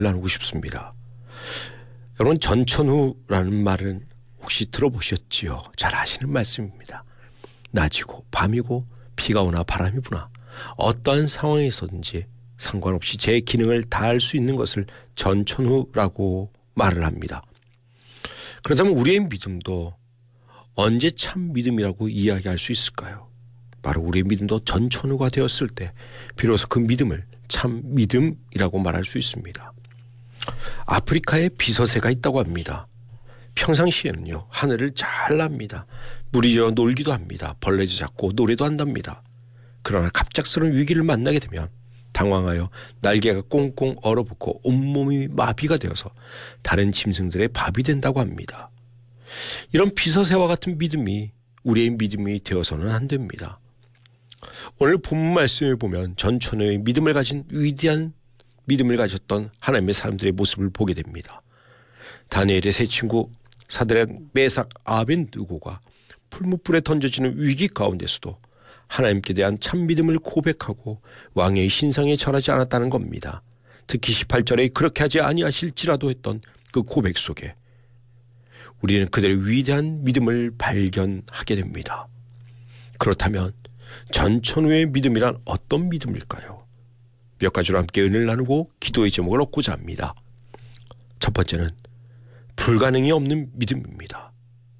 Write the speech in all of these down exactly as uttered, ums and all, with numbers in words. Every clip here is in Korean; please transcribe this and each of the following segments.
나누고 싶습니다. 여러분, 전천후라는 말은 혹시 들어보셨지요? 잘 아시는 말씀입니다. 낮이고 밤이고 비가 오나 바람이 부나 어떠한 상황에서든지 상관없이 제 기능을 다할 수 있는 것을 전천후라고 말을 합니다. 그렇다면 우리의 믿음도 언제 참 믿음이라고 이야기할 수 있을까요? 바로 우리의 믿음도 전천후가 되었을 때 비로소 그 믿음을 참 믿음이라고 말할 수 있습니다. 아프리카에 비서새가 있다고 합니다. 평상시에는요, 하늘을 잘 납니다. 무리져 놀기도 합니다. 벌레도 잡고 노래도 한답니다. 그러나 갑작스러운 위기를 만나게 되면 당황하여 날개가 꽁꽁 얼어붙고 온몸이 마비가 되어서 다른 짐승들의 밥이 된다고 합니다. 이런 비서새와 같은 믿음이 우리의 믿음이 되어서는 안 됩니다. 오늘 본문 말씀을 보면 전천후의 믿음을 가진 위대한 믿음을 가졌던 하나님의 사람들의 모습을 보게 됩니다. 다니엘의 세 친구 사드락, 메삭, 아벤느고가 풀무불에 던져지는 위기 가운데서도 하나님께 대한 참 믿음을 고백하고 왕의 신상에 절하지 않았다는 겁니다. 특히 십팔 절에 그렇게 하지 아니하실지라도 했던 그 고백 속에 우리는 그들의 위대한 믿음을 발견하게 됩니다. 그렇다면 전천후의 믿음이란 어떤 믿음일까요? 몇 가지로 함께 은혜를 나누고 기도의 제목을 얻고자 합니다. 첫 번째는 불가능이 없는 믿음입니다.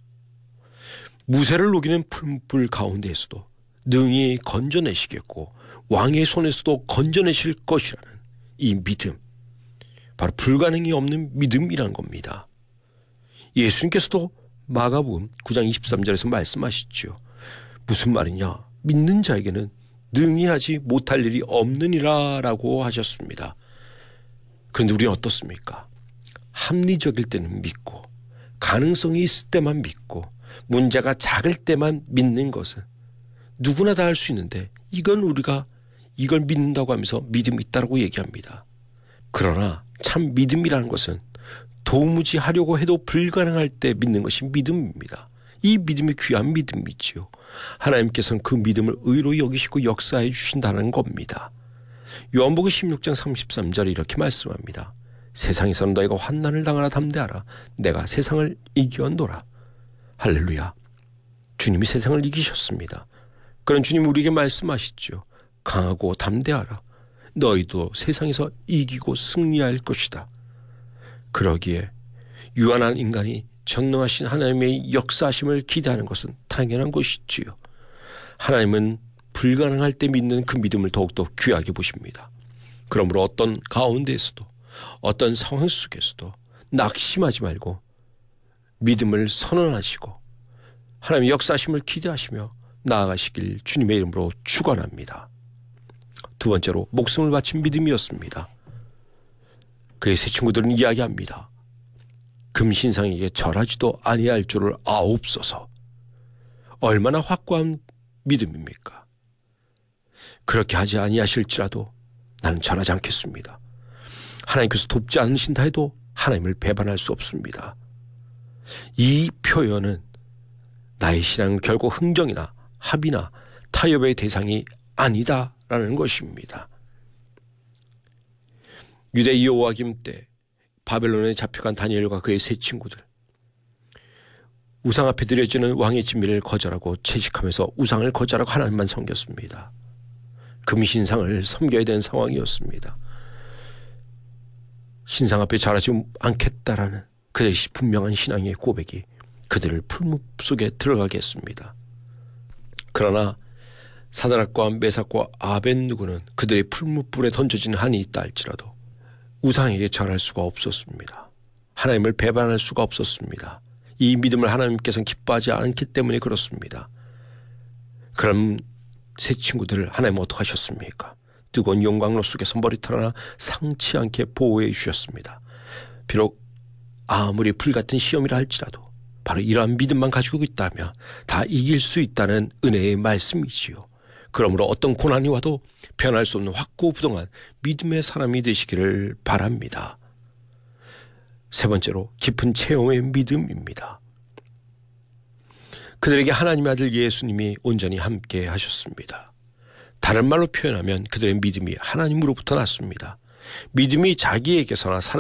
무쇠를 녹이는 풀불 가운데에서도 능히 건져내시겠고 왕의 손에서도 건져내실 것이라는 이 믿음, 바로 불가능이 없는 믿음이라는 겁니다. 예수님께서도 마가복음 구 장 이십삼 절에서 말씀하시죠. 무슨 말이냐? 믿는 자에게는 능히 하지 못할 일이 없느니라 라고 하셨습니다. 그런데 우리는 어떻습니까? 합리적일 때는 믿고 가능성이 있을 때만 믿고 문제가 작을 때만 믿는 것은 누구나 다 할 수 있는데 이건 우리가 이걸 믿는다고 하면서 믿음이 있다고 얘기합니다. 그러나 참 믿음이라는 것은 도무지 하려고 해도 불가능할 때 믿는 것이 믿음입니다. 이 믿음이 귀한 믿음이지요. 하나님께서는 그 믿음을 의로 여기시고 역사해 주신다는 겁니다. 요한복음 십육 장 삼십삼 절에 이렇게 말씀합니다. 세상에서는 너희가 환난을 당하나 담대하라. 내가 세상을 이겼노라. 할렐루야. 주님이 세상을 이기셨습니다. 그런 주님 우리에게 말씀하시죠. 강하고 담대하라. 너희도 세상에서 이기고 승리할 것이다. 그러기에 유한한 인간이 전능하신 하나님의 역사하심을 기대하는 것은 당연한 것이지요. 하나님은 불가능할 때 믿는 그 믿음을 더욱더 귀하게 보십니다. 그러므로 어떤 가운데에서도 어떤 상황 속에서도 낙심하지 말고 믿음을 선언하시고 하나님의 역사하심을 기대하시며 나아가시길 주님의 이름으로 축원합니다. 두 번째로 목숨을 바친 믿음이었습니다. 그의 세 친구들은 이야기합니다. 금신상에게 절하지도 아니할 줄을 아옵소서. 얼마나 확고한 믿음입니까? 그렇게 하지 아니하실지라도 나는 절하지 않겠습니다. 하나님께서 돕지 않으신다 해도 하나님을 배반할 수 없습니다. 이 표현은 나의 신앙은 결코 흥정이나 합의나 타협의 대상이 아니다라는 것입니다. 유대 여호와김 때 바벨론에 잡혀간 다니엘과 그의 세 친구들, 우상 앞에 드려지는 왕의 진미를 거절하고 채식하면서 우상을 거절하고 하나님만 섬겼습니다. 금신상을 섬겨야 되는 상황이었습니다. 신상 앞에 절하지 않겠다라는 그들의 분명한 신앙의 고백이 그들을 풀무 속에 들어가게 했습니다. 그러나 사드락과 메삭과 아벤느고는 그들의 풀무불에 던져진 한이 있다 할지라도 우상에게 절할 수가 없었습니다. 하나님을 배반할 수가 없었습니다. 이 믿음을 하나님께서는 기뻐하지 않기 때문에 그렇습니다. 그럼 세 친구들을 하나님은 어떻게 하셨습니까? 뜨거운 용광로 속에서 머리털 하나 상치 않게 보호해 주셨습니다. 비록 아무리 불같은 시험이라 할지라도 바로 이러한 믿음만 가지고 있다면 다 이길 수 있다는 은혜의 말씀이지요. 그러므로 어떤 고난이 와도 변할 수 없는 확고부동한 믿음의 사람이 되시기를 바랍니다. 세 번째로 깊은 체험의 믿음입니다. 그들에게 하나님의 아들 예수님이 온전히 함께 하셨습니다. 다른 말로 표현하면 그들의 믿음이 하나님으로부터 났습니다. 믿음이 자기에게서나